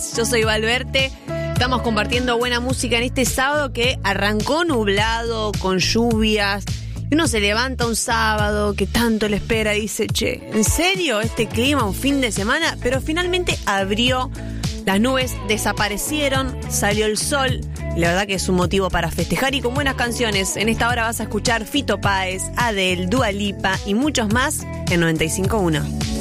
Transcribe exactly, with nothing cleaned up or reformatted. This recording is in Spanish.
Yo soy Valverte. Estamos compartiendo buena música en este sábado que arrancó nublado, con lluvias. Y uno se levanta un sábado que tanto le espera y dice, che, ¿en serio este clima un fin de semana? Pero finalmente abrió, las nubes desaparecieron, salió el sol. La verdad que es un motivo para festejar y con buenas canciones. En esta hora vas a escuchar Fito Páez, Adele, Dua Lipa y muchos más en noventa y cinco punto uno.